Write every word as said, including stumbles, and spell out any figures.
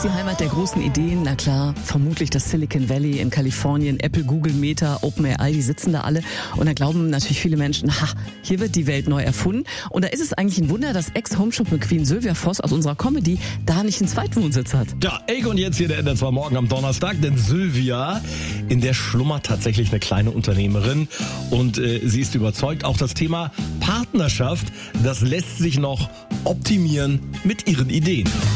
die Heimat der großen Ideen? Na klar, vermutlich das Silicon Valley in Kalifornien, Apple, Google, Meta, OpenAI, die sitzen da alle. Und da glauben natürlich viele Menschen, ha, hier wird die Welt neu erfunden. Und da ist es eigentlich ein Wunder, dass Ex-Homeshop-Queen Sylvia Voss aus unserer Comedy da nicht einen Zweitwohnsitz hat. Ja, Eike und jetzt hier der N R zwei Morgen am Donnerstag, denn Sylvia, in der schlummert tatsächlich eine kleine Unternehmerin und äh, sie ist überzeugt, auch das Thema Partnerschaft, das lässt sich noch optimieren mit ihren Ideen.